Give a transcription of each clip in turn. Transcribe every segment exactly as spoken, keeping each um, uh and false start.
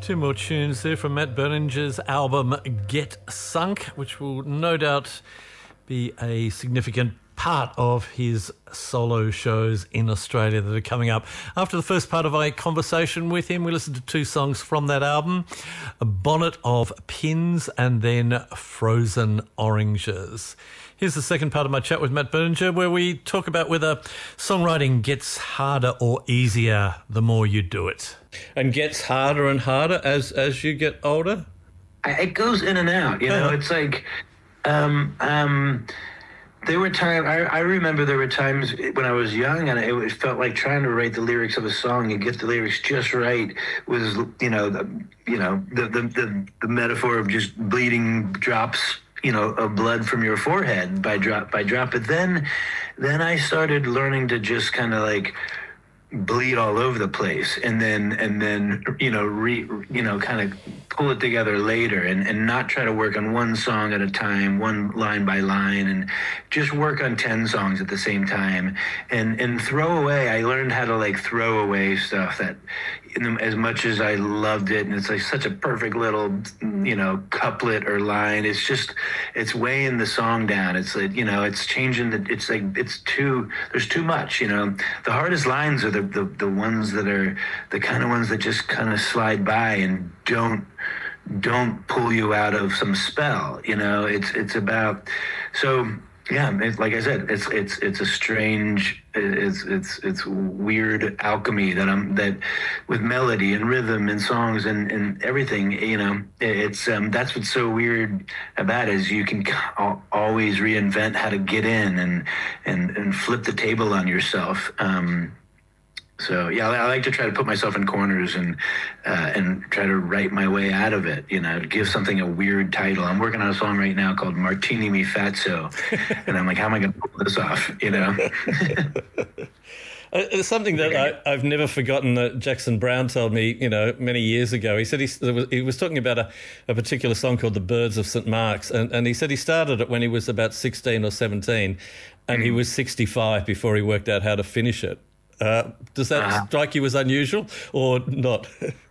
Two more tunes there from Matt Berninger's album Get Sunk, which will no doubt be a significant part of his solo shows in Australia that are coming up. After the first part of a conversation with him, we listened to two songs from that album, A Bonnet of Pins and then Frozen Oranges. Here's the second part of my chat with Matt Berninger, where we talk about whether songwriting gets harder or easier the more you do it. And gets harder and harder as, as you get older? It goes in and out, you know. Uh-huh. It's like... Um, um, There were times, I, I remember there were times when I was young and it felt like trying to write the lyrics of a song and get the lyrics just right was, you know, the, you know, the, the, the, the metaphor of just bleeding drops, you know, of blood from your forehead by drop by drop. But then, then I started learning to just kind of like bleed all over the place and then and then you know re you know kind of pull it together later and and not try to work on one song at a time, one line by line, and just work on ten songs at the same time and and throw away. I learned how to like throw away stuff that, you know, as much as I loved it and it's like such a perfect little, you know, couplet or line, it's just it's weighing the song down. It's like, you know, it's changing the it's like it's too there's too much, you know. The hardest lines are the the, the ones that are the kind of ones that just kind of slide by and don't don't pull you out of some spell, you know. It's it's about so yeah, it's, like I said, it's it's it's a strange, it's it's it's weird alchemy that I'm that with melody and rhythm and songs and, and everything, you know. It's um that's what's so weird about it, is you can always reinvent how to get in and and and flip the table on yourself. Um, So yeah, I like to try to put myself in corners and uh, and try to write my way out of it. You know, give something a weird title. I'm working on a song right now called "Martini Mi Fatso," and I'm like, how am I going to pull this off? You know, it's something that I, I've never forgotten that Jackson Browne told me, you know, many years ago. He said he, he was talking about a, a particular song called "The Birds of Saint Mark's," and, and he said he started it when he was about sixteen or seventeen, and mm. he was sixty-five before he worked out how to finish it. Uh, does that uh, strike you as unusual or not?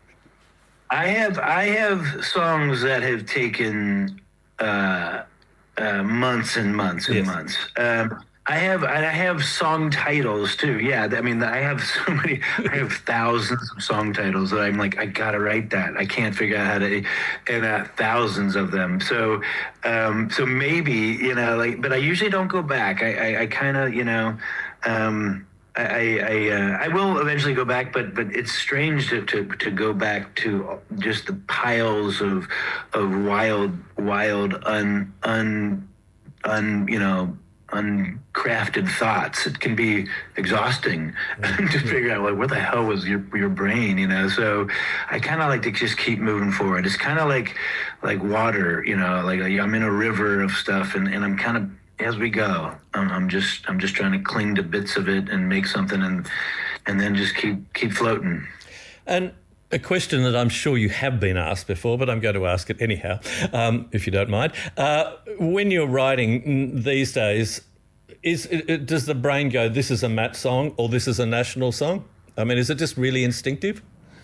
I have I have songs that have taken uh, uh, months and months and yes. months. Um, I have I have song titles too. Yeah, I mean I have so many. I have thousands of song titles that I'm like I gotta write that. I can't figure out how to, and uh, thousands of them. So um, so maybe, you know, like, but I usually don't go back. I I, I kind of, you know. Um, I I, uh, I will eventually go back, but but it's strange to, to, to go back to just the piles of of wild wild un un un you know uncrafted thoughts. It can be exhausting mm-hmm. to figure out like what the hell was your your brain, you know. So I kind of like to just keep moving forward. It's kind of like like water, you know. Like I'm in a river of stuff, and, and I'm kind of. As we go, um, I'm just I'm just trying to cling to bits of it and make something, and and then just keep keep floating. And a question that I'm sure you have been asked before, but I'm going to ask it anyhow, um, if you don't mind. Uh, when you're writing these days, is it, does the brain go, "This is a Matt song" or "This is a national song"? I mean, is it just really instinctive?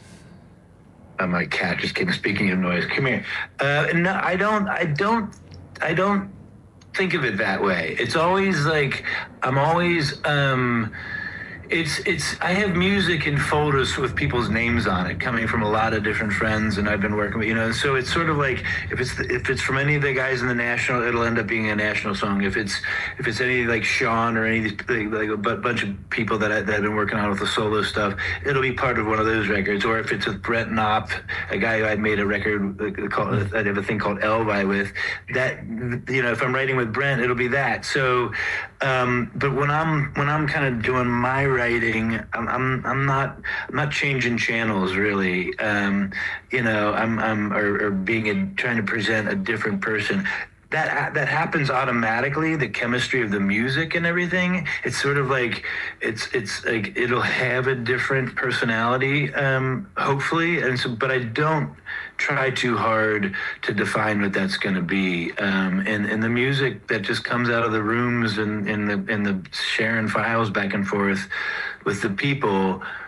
Uh, my cat just came. Speaking of noise, come here. Uh, no, I don't. I don't. I don't. think of it that way. It's always like I'm always um it's it's I have music in folders with people's names on it coming from a lot of different friends, and I've been working with, you know, so it's sort of like if it's the, if it's from any of the guys in the national, it'll end up being a national song. If it's if it's any like Sean or any of these like a bunch of people that, I, that I've been working on with the solo stuff, it'll be part of one of those records. Or if it's with Brent Knopp, a guy who I'd made a record called, I have a thing called Elvi with, that, you know, if I'm writing with Brent, it'll be that. So um but when I'm when I'm kind of doing my writing, I'm I'm I'm not I'm not changing channels really. Um, you know, I'm I'm or, or being a, trying to present a different person. That that happens automatically. The chemistry of the music and everything. It's sort of like it's it's like it'll have a different personality, um, hopefully. And so, but I don't try too hard to define what that's going to be. Um, and and the music that just comes out of the rooms and in the in the sharing files back and forth with the people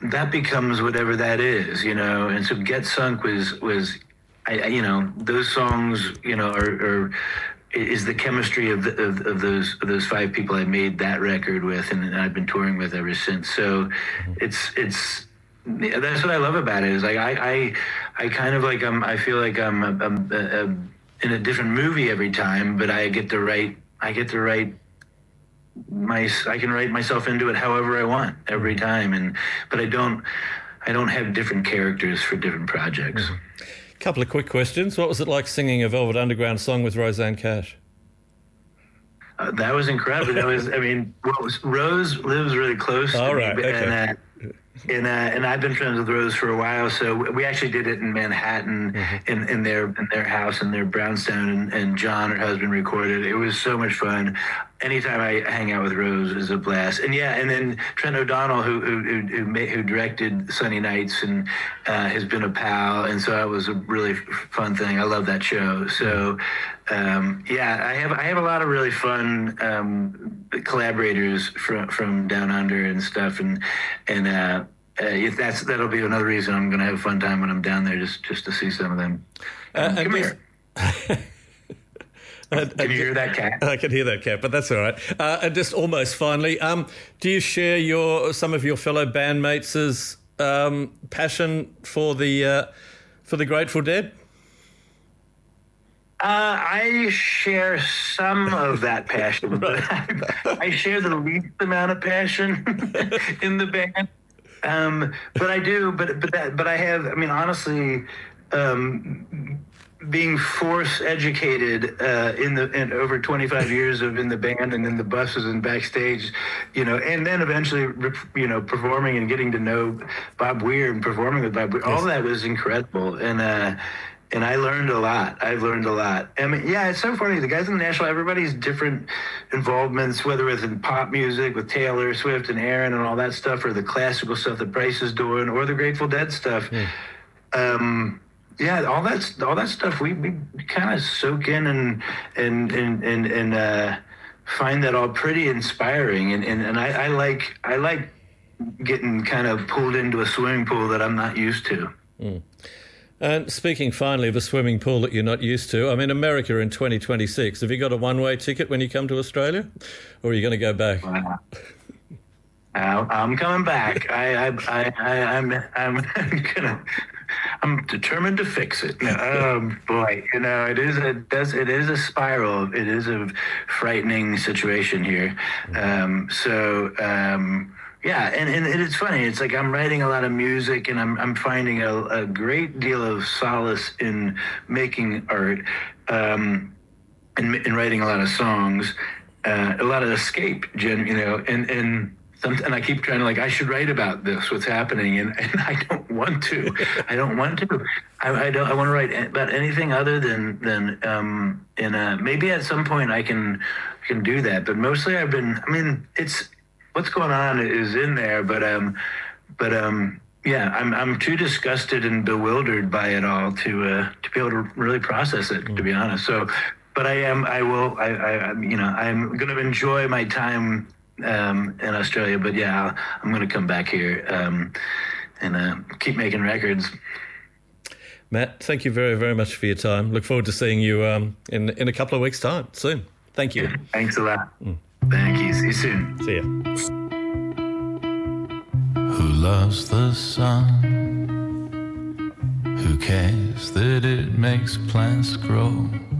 that becomes whatever that is, you know. And so Get Sunk was was, I, I you know, those songs, you know, are, are is the chemistry of, the, of of those of those five people I made that record with, and I've been touring with ever since. So it's it's that's what I love about it. Is like I I, I kind of like I'm I feel like I'm, I'm, I'm uh, in a different movie every time, but I get to write I get to write my I can write myself into it however I want every time, and but I don't I don't have different characters for different projects. Mm-hmm. Couple of quick questions. What was it like singing a Velvet Underground song with Rosanne Cash? Uh, that was incredible. That was, I mean, Rose lives really close All to right, me, okay. and, uh, and, uh, and I've been friends with Rose for a while. So we actually did it in Manhattan, mm-hmm. in, in their in their house in their brownstone, and, and John, her husband, recorded. It was so much fun. Anytime I hang out with Rose is a blast. And yeah, and then Trent O'Donnell, who who who, who, who directed Sunny Nights, and uh, has been a pal, and so that was a really fun thing. I love that show. So um, yeah, I have I have a lot of really fun um, collaborators from from down under and stuff, and and uh, uh, if that's that'll be another reason I'm going to have a fun time when I'm down there, just just to see some of them. Um, uh, come here. Uh, can you hear that cat? I can hear that cat, but that's all right. Uh, and just almost finally, um, do you share your some of your fellow bandmates' um, passion for the uh, for the Grateful Dead? Uh, I share some of that passion, but I, I share the least amount of passion in the band. Um, but I do, but but that, but I have. I mean, honestly. Um, being force educated uh, in the in over twenty-five years of in the band and in the buses and backstage, you know, and then eventually, you know, performing and getting to know Bob Weir and performing with Bob Weir, all that was incredible. And uh, and I learned a lot. I've learned a lot. I mean, yeah, it's so funny. The guys in the National, everybody's different involvements, whether it's in pop music with Taylor Swift and Aaron and all that stuff, or the classical stuff that Bryce is doing, or the Grateful Dead stuff. Mm. Um, Yeah, all that all that stuff we, we kind of soak in and and and and, and uh, find that all pretty inspiring, and and, and I, I like I like getting kind of pulled into a swimming pool that I'm not used to. Mm. And speaking finally of a swimming pool that you're not used to, I'm in America in twenty twenty-six. Have you got a one-way ticket when you come to Australia, or are you going to go back? Wow. I'm coming back. I I I, I I'm I'm gonna. I'm determined to fix it. Oh boy, you know, it is a does it is a spiral. It is a frightening situation here. Um, so um, yeah, and, and it's funny. It's like I'm writing a lot of music, and I'm I'm finding a, a great deal of solace in making art, um, and in writing a lot of songs, uh, a lot of escape, you know, and and. And I keep trying to like, I should write about this, what's happening, and, and I don't want to. I don't want to. I, I don't. I want to write about anything other than than um. And uh, maybe at some point I can can do that. But mostly I've been. I mean, it's what's going on is in there, but um, but um, yeah, I'm I'm too disgusted and bewildered by it all to uh to be able to really process it. Mm. To be honest, so. But I am. I will. I. I. You know. I'm going to enjoy my time. Um, in Australia, but yeah, I'll, I'm going to come back here um, and uh, keep making records. Matt, thank you very, very much for your time. Look forward to seeing you um, in in a couple of weeks' time, soon. Thank you. Yeah, thanks a lot. Mm. Thank you. See you soon. See ya. Who loves the sun? Who cares that it makes plants grow?